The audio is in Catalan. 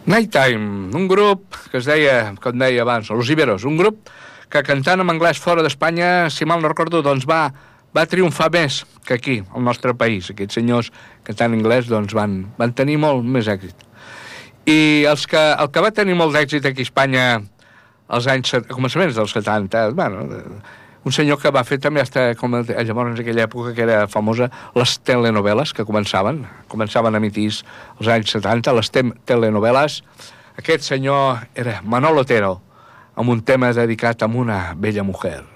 Nighttime, un grup que es deia, com deia abans, Los Iberos, un grup que cantant en anglès fora d'Espanya, si mal no recordo, doncs va triomfar més que aquí, al nostre país. Aquests senyors cantant en anglès doncs van tenir molt més èxit. I el que va tenir molt d'èxit aquí a Espanya als anys, a començaments dels 70, bueno, un senyor que va fer també com llavors en aquella època que era famosa, les telenovel·les que començaven a emitir als anys 70, les telenovel·les. Aquest senyor era Manolo Otero, amb un tema dedicat a una bella mujer.